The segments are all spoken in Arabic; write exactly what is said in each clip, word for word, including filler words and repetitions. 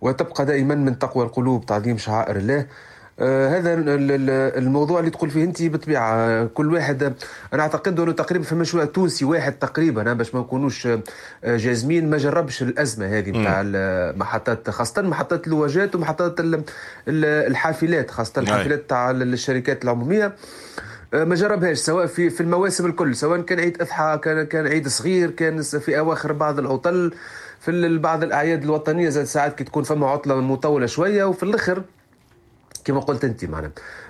وتبقى دائما من تقوى القلوب تعظيم شعائر الله. آه هذا الموضوع اللي تقول فيه انت بالطبيعه كل واحد، انا اعتقد انه تقريبا في مشروع تونسي واحد تقريبا باش ما نكونوش جازمين ما جربش الازمه هذه نتاع المحطات، خاصه محطات اللواجات ومحطات الحافلات، خاصه الحافلات تاع الشركات العموميه ما جربهاش، سواء في في المواسم الكل، سواء كان عيد اضحى كان كان عيد صغير، كان في اواخر بعض العطل، في بعض الاعياد الوطنيه زاد ساعات كي تكون فما عطله مطوله شويه، وفي الاخر كما قلت انت معنا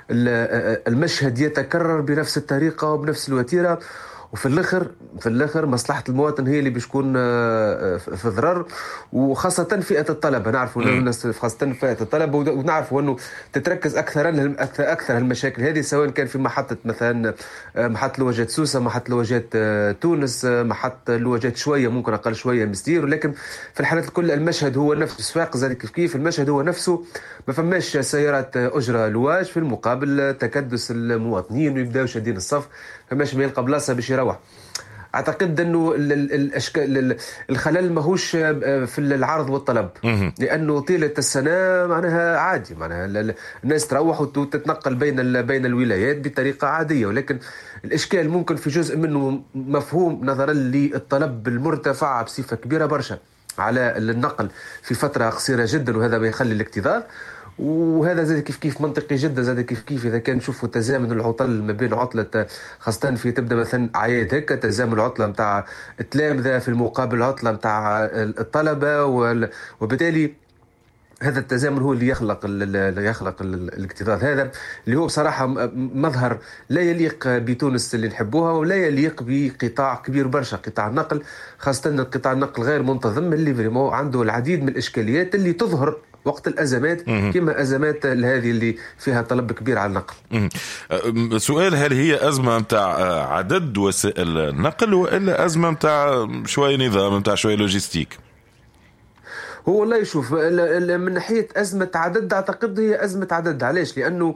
المشهد يتكرر بنفس الطريقه وبنفس الوتيره، وفي الاخر في الاخر مصلحه المواطن هي اللي بتكون في ضرر، وخاصه فئه الطلبه. نعرفوا الناس خاصه فئه الطلبه، ونعرفوا انه تتركز اكثر اكثر اكثر المشاكل هذه، سواء كان في محطه مثلا محطه لواجات سوسه، محطه لواجات تونس، محطه لواجات شويه ممكن اقل شويه مستير، ولكن في الحالات الكل المشهد هو نفسه. سواق زي كيف كيف المشهد هو نفسه، ما فماش سيارات اجره لواج، في المقابل تكدس المواطنين ويبداو شادين الصف، فماش ما يلقى بلاصه باش يروح. اعتقد انه الاشكال الخلل ماهوش في العرض والطلب، لانه طيله السنه معناها عادي، معناها الناس تروح وتتنقل بين بين الولايات بطريقه عاديه، ولكن الاشكال ممكن في جزء منه مفهوم نظرا للطلب المرتفع بصفه كبيره برشا على النقل في فتره قصيره جدا، وهذا ما يخلي الاكتظاظ. وهذا زاد كيف كيف منطقي جدا، زاد كيف كيف اذا كان نشوفوا تزامن العطل ما بين عطله، خاصه في تبدا مثلا اعياد هكا، تزامن العطله نتاع التلامذه في المقابل عطله نتاع الطلبه، وبالتالي هذا التزامن هو اللي يخلق اللي يخلق الاكتظاظ هذا، اللي هو بصراحه مظهر لا يليق بتونس اللي نحبوها، ولا يليق بقطاع كبير برشا، قطاع النقل، خاصه قطاع النقل غير منتظم اللي فريمون عنده العديد من الاشكاليات اللي تظهر وقت الأزمات، كما أزمات هذه اللي فيها طلب كبير على النقل. سؤال: هل هي أزمة متاع عدد وسائل النقل وإلا أزمة متاع شوية نظام متاع شوية لوجيستيك؟ هو والله يشوف من ناحية أزمة عدد، أعتقد هي أزمة عدد. علاش؟ لأنه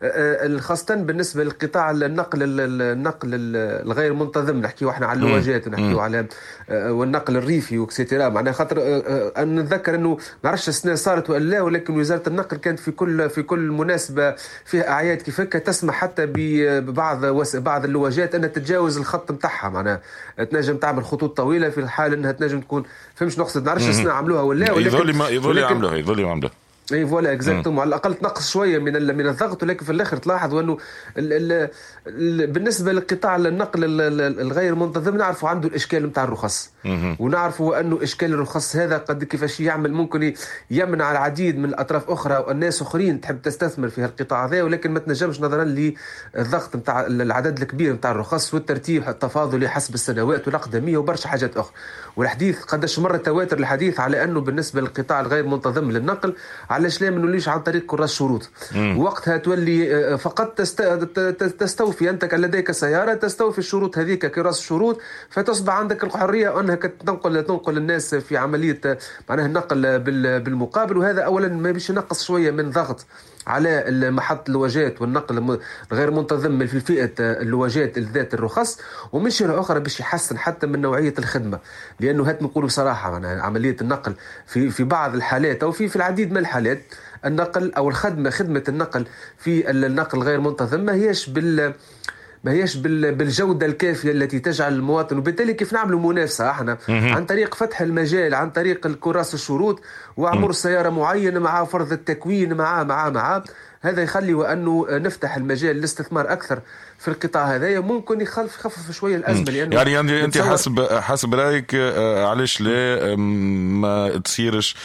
خاصة بالنسبة للقطاع النقل النقل الغير منتظم، نحكيو احنا على اللواجات ونحكيو على والنقل الريفي وكسيتيرا، معناها خاطر أن نتذكر أنه نعرفش السنة صارت ولا لا، ولكن وزارة النقل كانت في كل في كل مناسبة فيها أعياد كيف هكا تسمح حتى ببعض بعض اللواجات أنها تتجاوز الخط متاعها، معناها تنجم تعمل خطوط طويلة في الحال أنها تنجم تكون، فهمش نقصد، نعرفش السنة عملوها ولا، يظل ما يظل يعملوها يظل يعملوها اي فوالا اكزاكتوم، على الاقل تنقص شويه من من الضغط، ولكن في الاخر تلاحظ انه ال ال ال بالنسبه للقطاع النقل الغير منتظم نعرفوا عنده الاشكال نتاع الرخص، ونعرفوا انه اشكال الرخص هذا قد كيفاش يعمل ممكن يمنع العديد من الاطراف اخرى والناس اخرين تحب تستثمر في القطاع هذا، ولكن ما تنجمش نظرا للضغط نتاع العدد الكبير نتاع الرخص والترتيب التفاضلي حسب السنوات والاقدميه وبرشا حاجات اخرى. والحديث قداش مره تواتر الحديث على انه بالنسبه للقطاع الغير منتظم للنقل علاش لا منوليش عن طريق كراس شروط، وقتها تولي فقط تست... تستوفي انت لديك سياره تستوفي الشروط هذيك كراس شروط، فتصبح عندك الحريه انك تنقل تنقل الناس في عمليه معناها النقل بالمقابل. وهذا اولا ما بيش ينقص شويه من ضغط على المحط اللواجات والنقل غير منتظم في فئه اللواجات ذات الرخص، ومن شيء اخرى باش يحسن حتى من نوعيه الخدمه، لانه هات نقولوا بصراحه معناها عمليه النقل في في بعض الحالات او في في العديد من الحالات النقل او الخدمه خدمه النقل في النقل غير منتظم ما هيش بال ما هيش بالجودة الكافية التي تجعل المواطن، وبالتالي كيف نعملوا منافسة احنا عن طريق فتح المجال عن طريق الكراس الشروط وعمر سيارة معينة مع فرض التكوين مع مع مع هذا يخلي وأنه نفتح المجال للاستثمار أكثر في القطاع هذا، ممكن يخفف يخفف شوية الأزمة. لأنه يعني يعني أنت حسب حسب رأيك علاش لا ما تصيرش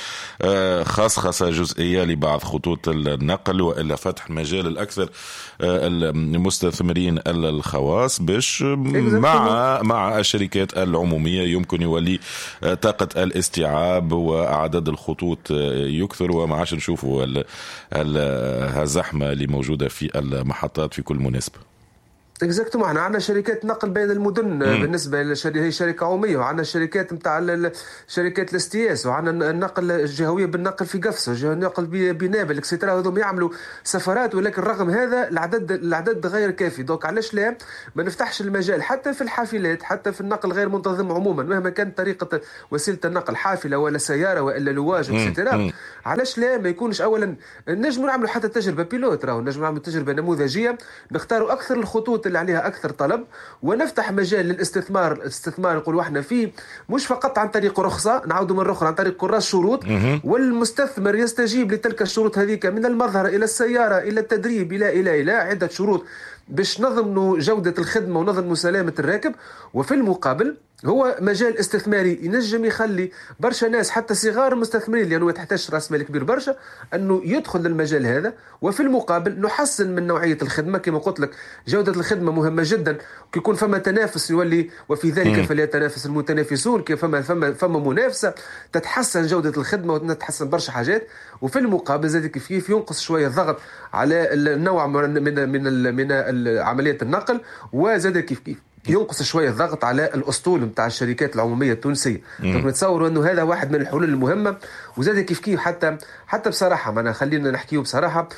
خصخصة جزئية لبعض خطوط النقل وإلا فتح مجال الأكثر المستثمرين الخواص باش مع مع الشركات العمومية يمكن يولي طاقة الاستيعاب وأعداد الخطوط يكثر وما عادش نشوفوا الزحمة اللي موجودة في المحطات في كل مناسبة. اكزاكتومون. احنا عندنا شركات نقل بين المدن مم. بالنسبه للشركه هي شركه عموميه، وعندنا الشركات نتاع شركات الاستياس، وعندنا النقل الجهويه بالنقل في قفص، النقل بنابل اكسترا، هذوم يعملوا سفرات، ولكن رغم هذا العدد العدد غير كافي. دوك علاش لا ما نفتحش المجال حتى في الحافلات، حتى في النقل غير منتظم عموما، مهما كانت طريقه وسيله النقل، حافله ولا سياره ولا لواج اكسترا، علاش لا ما يكونش اولا نجموا نعملوا حتى تجربه بيلوت، راهو نجموا نعملوا تجربه نموذجيه، نختاروا اكثر الخطوط اللي عليها اكثر طلب، ونفتح مجال للاستثمار. الاستثمار نقولوا احنا فيه مش فقط عن طريق رخصه، نعاودوا مره اخرى عن طريق كراس شروط، والمستثمر يستجيب لتلك الشروط هذيك، من المظهر الى السياره الى التدريب الى الى الى عده شروط باش نضمنوا جوده الخدمه ونضمنوا سلامه الراكب. وفي المقابل هو مجال استثماري ينجم يخلي برشا ناس حتى صغار المستثمرين، لانه ما تحتاجش راس مال كبير برشا انه يدخل للمجال هذا. وفي المقابل نحسن من نوعيه الخدمه، كما قلت لك جوده الخدمه مهمه جدا، كي يكون فما تنافس يولي وفي ذلك فليتنافس المتنافسون، كي فما فما فما منافسه تتحسن جوده الخدمه وتتحسن برشا حاجات. وفي المقابل زاد كيف كيف ينقص شويه الضغط على النوع من من من, من عمليه النقل، وزاد كيف كيف ينقص شويه الضغط على الاسطول نتاع الشركات العموميه التونسيه. نتصور انه هذا واحد من الحلول المهمه. وزاد كيف كيف حتى حتى بصراحه، ما خلينا نحكيو بصراحه،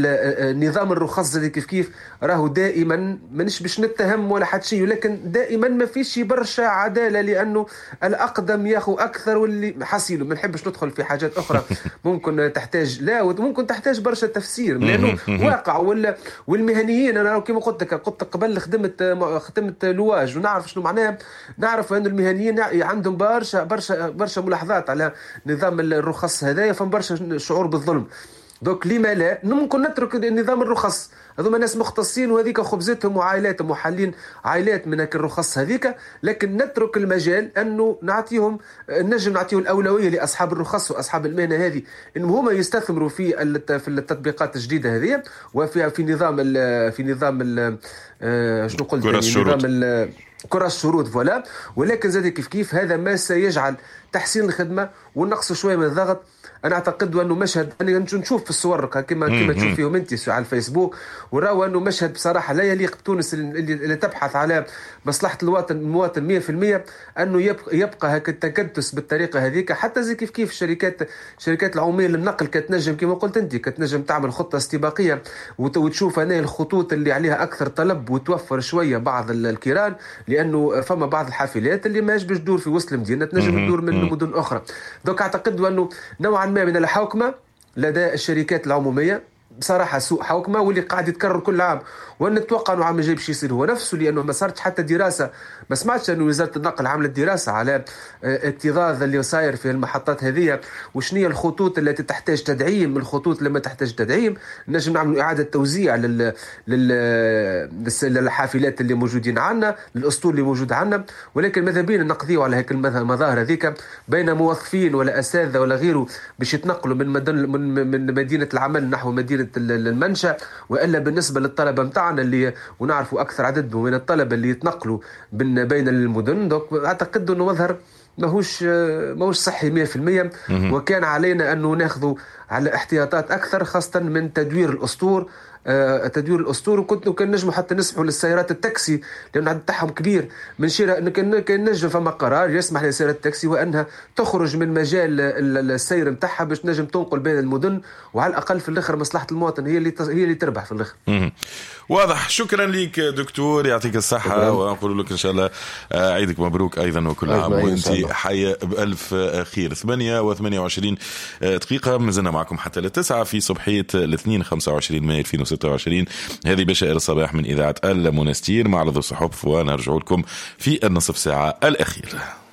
النظام الرخص زاد كيف كيف راهو دائما مانيش باش نتهم ولا حد شيء، ولكن دائما ما فيش برشا عداله، لانه الاقدم ياخذ اكثر واللي حصيله. ما نحبش ندخل في حاجات اخرى ممكن تحتاج لا ممكن تحتاج برشا تفسير، لانه واقع. ولا والمهنيين انا كما قلت لك قلت قبل خدمت خدمت لواج، ونعرف شنو معناه، نعرف ان المهنيين عندهم برشا برشا برشا ملاحظات على نظام الرخص هذايا، فهم برشا شعور بالظلم. دوك لما لا ممكن نترك نظام الرخص، هذوما ناس مختصين وهذيك خبزتهم وعائلاتهم وحالين عائلات من هاك الرخص هذيك، لكن نترك المجال انه نعطيهم نجم نعطيهم الاولويه لاصحاب الرخص واصحاب المهنه هذه، انهم هما يستثمروا في في التطبيقات الجديده هذه، وفي في نظام في نظام شنو قلت نظام كراس الشروط فوالا. ولكن زاد كيف كيف هذا ما سيجعل تحسين الخدمه ونقص شويه من الضغط. انا اعتقد انه مشهد انا نشوف في الصور كما كما تشوف فيهم انت على الفيسبوك، وراو انه مشهد بصراحه لا يليق بتونس اللي, اللي تبحث على مصلحه الوطن المواطن مية بالمية، انه يبقى يبقى هكا التكدس بالطريقه هذيك. حتى زي كيف كيف الشركات الشركات العموميه للنقل كتنجم كما قلت انت كتنجم تعمل خطه استباقيه وتشوف هنا الخطوط اللي عليها اكثر طلب وتوفر شويه بعض الكيران، لانه فما بعض الحافلات اللي ما يجبش تدور في وسط المدينه تنجم تدور من مدن اخرى. دوك اعتقد انه نوعا ما من الحوكمه لدى الشركات العموميه بصراحه سوء حوكمه، واللي قاعد يتكرر كل عام، ونتوقع انه عام الجاي باش يصير هو نفسه، لانه ما صارت حتى دراسه، ما سمعتش انه وزاره النقل عملت دراسه على اكتظاظ اللي صاير في المحطات هذه، وشنية الخطوط التي تحتاج تدعيم، الخطوط اللي ما تحتاج تدعيم نجم نعملوا اعاده توزيع لل... لل... للحافلات اللي موجودين عندنا، للاسطول اللي موجود عندنا. ولكن ماذا بينا نقضيوا على هيك المظاهر هذيك بين موظفين ولا اساتذه ولا غيره باش يتنقلوا من مدن من, من مدينه العمل نحو مدينه المنشأ، والا بالنسبه للطلبه نتاعنا اللي ونعرفوا اكثر عددهم من الطلبه اللي يتنقلوا بين المدن. دوك اعتقد انه مظهر ماهوش ماهوش صحي مية بالمية، وكان علينا انه ناخذوا على احتياطات اكثر، خاصه من تدوير الاسطول تدوير الاسطول. وكنت كان نجموا حتى نسمحوا للسيارات التاكسي لان العدد تاعهم كبير من شراء، كان نجم فما قرار يسمح لسيارات التاكسي وانها تخرج من مجال السير نتاعها باش نجم تنقل بين المدن، وعلى الاقل في الاخر مصلحه المواطن هي اللي هي اللي تربح في الاخر. واضح. شكرا لك دكتور، يعطيك الصحه، ونقول لك ان شاء الله عيدك مبروك ايضا، وكل عام وانت حيه بالف خير. ثمانية وثمانية وعشرين دقيقه مازلنا معكم حتى للتسعة في صبحيه الاثنين خمسة وعشرين مايو ألفين وستة وعشرين. هذه بشائر الصباح من اذاعه المنستير مع رضا الصحف، ونرجع لكم في النصف ساعه الاخيره.